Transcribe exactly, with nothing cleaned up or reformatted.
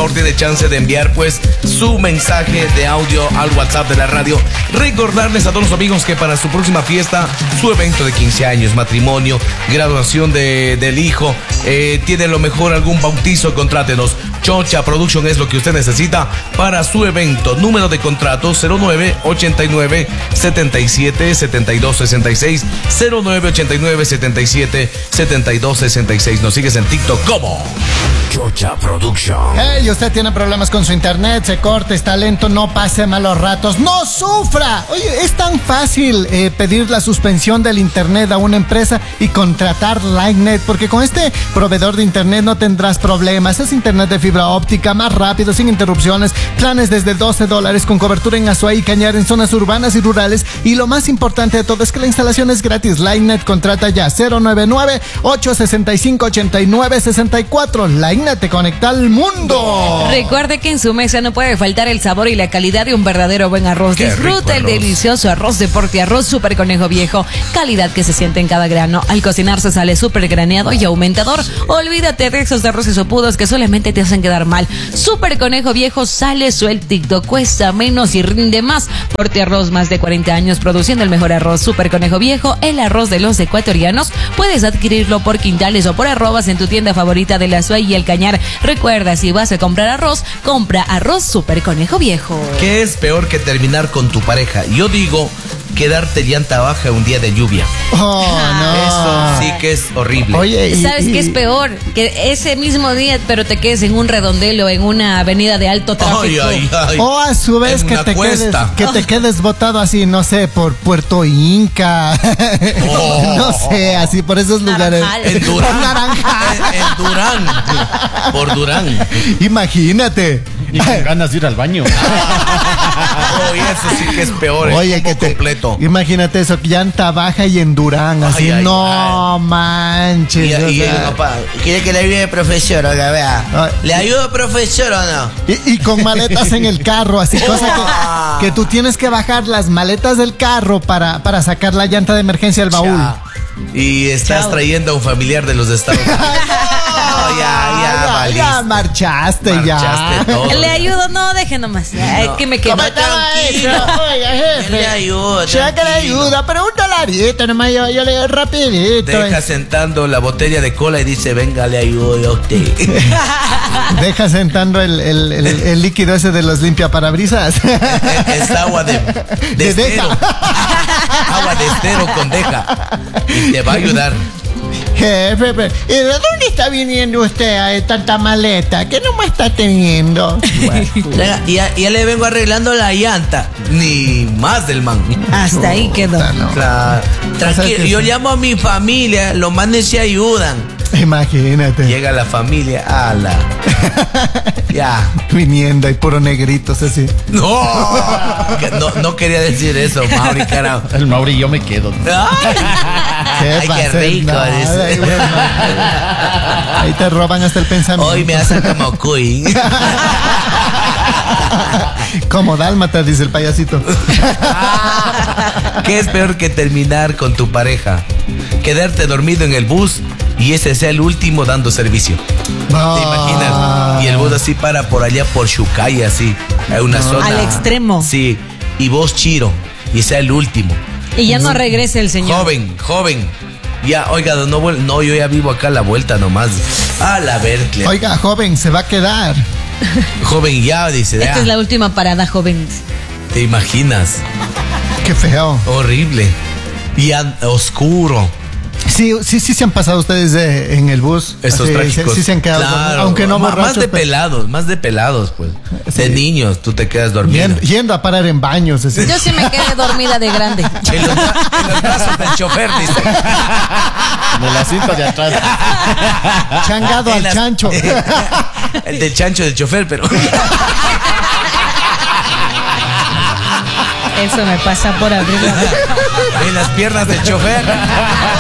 favor tiene chance de enviar pues su mensaje de audio al WhatsApp de la radio. Recordarles a todos los amigos que para su próxima fiesta, su evento de quince años, matrimonio, graduación de, del hijo, eh, tiene lo mejor algún bautizo, contrátenos. Chocha Production es lo que usted necesita para su evento. Número de contrato cero nueve ochenta y nueve setenta y siete setenta y dos sesenta y seis, cero nueve ochenta y nueve setenta y siete setenta y dos sesenta y seis. Nos sigues en TikTok como Chocha Production. Hey, usted tiene problemas con su internet, se corta, está lento, no pase malos ratos, no sufra. Oye, es tan fácil eh, pedir la suspensión del internet a una empresa y contratar LineNet, porque con este proveedor de internet no tendrás problemas. Es internet de fibra óptica, más rápido, sin interrupciones, planes desde doce dólares con cobertura en Azuay y Cañar en zonas urbanas y rurales, y lo más importante de todo es que la instalación es gratis. LineNet, contrata ya cero nueve nueve ocho seis cinco ocho nueve seis cuatro. LineNet te conecta al mundo. Recuerde que en su mesa no puede faltar el sabor y la calidad de un verdadero buen arroz. Qué Disfruta el arroz. delicioso arroz de Porti Arroz Super Conejo Viejo. Calidad que se siente en cada grano. Al cocinarse sale súper graneado y aumentador. Olvídate de esos arroces sopudos que solamente te hacen quedar mal. Super Conejo Viejo sale sueltito, cuesta menos y rinde más. Porti Arroz, más de cuarenta años produciendo el mejor arroz. Super Conejo Viejo, el arroz de los ecuatorianos. Puedes adquirirlo por quintales o por arrobas en tu tienda favorita de la Azuay y el Cañar. Recuerda, si vas a comprar arroz, compra arroz Super Conejo Viejo. ¿Qué es peor que terminar con tu pareja? Yo digo, quedarte llanta baja un día de lluvia. Oh, no. Eso sí que es horrible. Oye, y- ¿Sabes y- qué es peor? Que ese mismo día, pero te quedes en un redondel o en una avenida de alto tráfico. Ay, ay, ay. O a su vez En que una te, quedes, cuesta. que te quedes botado así, no sé, por Puerto Inca. Oh. No sé, así por esos lugares. Naranjal. En Durán. Naranjal. En, en Durán. Por Durán. Imagínate. Y con ganas de ir al baño. Oye, eso sí que es peor. el Oye, combo que te, completo. imagínate eso, llanta baja y en Durán, así, Ay, ay, no manches. Y, o y sea, el papá, ¿quiere que le ayude, profesor? Oiga, vea. Ay. ¿Le ayudo, profesor, o no? y, y con maletas en el carro, así, cosa Oh. que, que tú tienes que bajar las maletas del carro para, para sacar la llanta de emergencia del baúl. Ya. Y estás Chao. trayendo a un familiar de los Estados Unidos. No, ya, ya, ya, valiste. ya marchaste, Marchaste ya. todo. Le ayudo, no, deje nomás. Ay, No. que me quedo. ¿Cómo estaba tranquilo. eso? Oiga, jefe. Él le ayuda, Ya que le tranquilo. ayuda, pero un dolarito nomás, yo, yo le doy rapidito. Deja eh. sentando la botella de cola y dice, venga, le ayudo yo a usted. Deja sentando el, el, el, el líquido ese de los limpiaparabrisas. Es agua de, de, De estero. deja. Agua de estero con deja. Y te va a ayudar. Jefe, pero, ¿y de dónde está viniendo usted a tanta maleta? ¿Qué no me está teniendo? Ya, ya, ya le vengo arreglando la llanta. Ni más del man. Hasta ahí quedó. Puta, no. Claro. Tranquilo, que yo sí. llamo a mi familia, los manes se ayudan. Imagínate. Llega la familia, ala. Ya. Viniendo y puro negritos así. No, que no, no quería decir eso, Mauri, carajo. El Mauri y yo me quedo. Ay, ay, va a qué ser rico. nada, dice. ahí, bueno. Ahí te roban hasta el pensamiento. Hoy me hace como cuy. Como dálmata, dice el payasito. ¿Qué es peor que terminar con tu pareja? Quedarte dormido en el bus y ese sea el último dando servicio. No. ¿Te imaginas? Y el bus así para por allá por Shucay, así, a una zona. Al extremo. Sí, y vos chiro, y sea el último. Y ya no regrese el señor. Joven, joven. Ya, oiga, no, vuel- no, yo ya vivo acá a la vuelta nomás. A la Berkeley. Oiga, joven, se va a quedar. Joven, ya, dice. Esta ya. es la última parada, joven. ¿Te imaginas? Qué feo. Horrible. Y an- oscuro. Sí, sí, sí se han pasado ustedes de- en el bus. Estos Así, trágicos. Sí, sí se han quedado, Claro, aunque no ma- borrachos. Más de pero- pelados, más de pelados, pues. De Sí. niños, tú te quedas dormido. Yendo, yendo a parar en baños. Así. Yo sí me quedé dormida de grande. En los, bra- en los brazos del chofer, dice. En el asiento de atrás. Changado En al las- chancho. El del chancho del chofer, pero. Eso me pasa por abrir la boca. En las piernas del chofer.